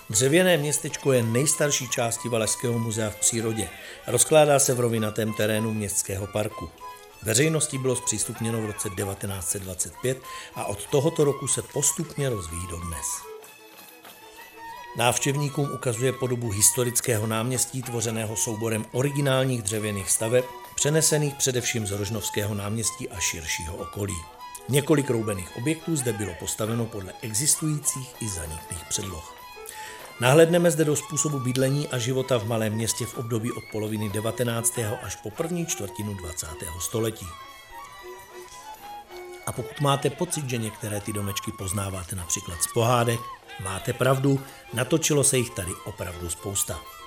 Dřevěné městečko je nejstarší částí Valašského muzea v přírodě. Rozkládá se v rovinatém terénu městského parku. Veřejnosti bylo zpřístupněno v roce 1925 a od tohoto roku se postupně rozvíjí dodnes. Návštěvníkům ukazuje podobu historického náměstí tvořeného souborem originálních dřevěných staveb, přenesených především z Rožnovského náměstí a širšího okolí. Několik roubených objektů zde bylo postaveno podle existujících i zaniklých předloh. Nahlédneme zde do způsobu bydlení a života v malém městě v období od poloviny 19. až po první čtvrtinu 20. století. A pokud máte pocit, že některé ty domečky poznáváte například z pohádek, máte pravdu, natočilo se jich tady opravdu spousta.